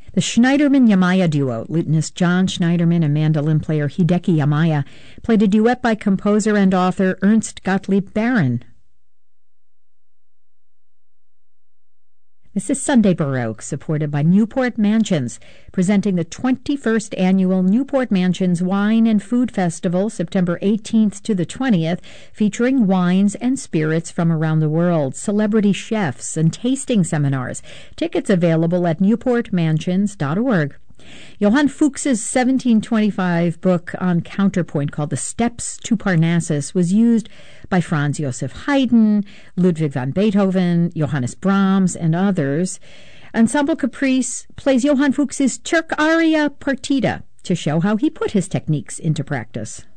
The Schneiderman-Yamaya duo, lutenist John Schneiderman and mandolin player Hideki Yamaya, played a duet by composer and author Ernst Gottlieb Baron. This is Sunday Baroque, supported by Newport Mansions, presenting the 21st Annual Newport Mansions Wine and Food Festival, September 18th to the 20th, featuring wines and spirits from around the world, celebrity chefs, and tasting seminars. Tickets available at newportmansions.org. Johann Fuchs's 1725 book on counterpoint called The Steps to Parnassus was used by Franz Joseph Haydn, Ludwig van Beethoven, Johannes Brahms, and others. Ensemble Caprice plays Johann Fuchs's Turk aria partita to show how he put his techniques into practice.